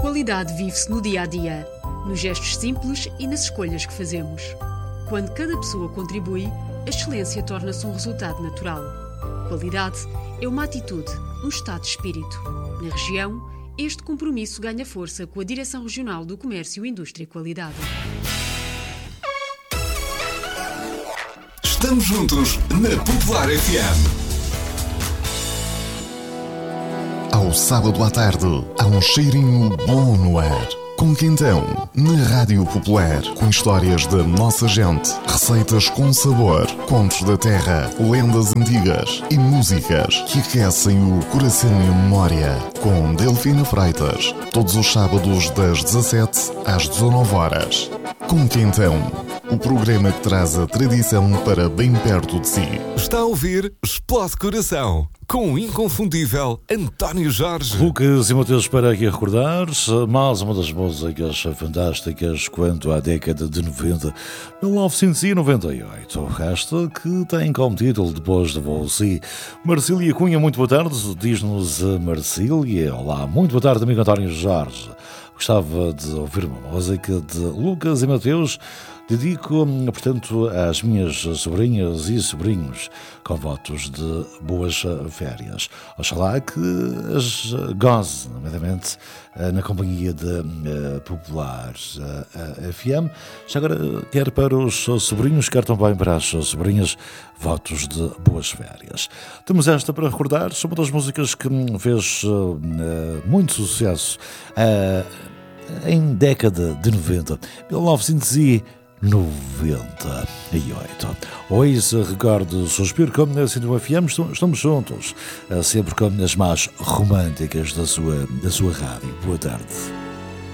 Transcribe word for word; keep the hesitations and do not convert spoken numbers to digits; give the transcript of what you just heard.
qualidade vive-se no dia-a-dia, nos gestos simples e nas escolhas que fazemos. Quando cada pessoa contribui, a excelência torna-se um resultado natural. Qualidade é uma atitude, um estado de espírito. Na região, este compromisso ganha força com a Direção Regional do Comércio, Indústria e Qualidade. Estamos juntos na Popular F M. Ao sábado à tarde, há um cheirinho bom no ar. Com Quentão, na Rádio Popular, com histórias da nossa gente, receitas com sabor, contos da terra, lendas antigas e músicas que aquecem o coração e a memória. Com Delfina Freitas, todos os sábados das dezassete às dezanove horas. Com Quentão, o programa que traz a tradição para bem perto de si. Está a ouvir Explode Coração, com o inconfundível António Jorge. Lucas e Mateus, para aqui recordar mais uma das músicas fantásticas quanto à década de noventa, mil novecentos e noventa e oito. Esta que tem como título Depois de Você. Marcília Cunha, muito boa tarde, diz-nos a Marcília. Olá, muito boa tarde, amigo António Jorge. Gostava de ouvir uma música de Lucas e Mateus. Dedico, portanto, às minhas sobrinhas e sobrinhos, com votos de boas férias. Oxalá que as goze, nomeadamente, na companhia da Popular F M. Já agora, quer para os sobrinhos, quer também para as sobrinhas, votos de boas férias. Temos esta para recordar, são uma das músicas que fez muito sucesso em década de noventa, mil novecentos e noventa e oito. Hoje recordo Suspiro como na Cinema F M, estamos juntos, sempre com as mais românticas da sua, da sua rádio. Boa tarde.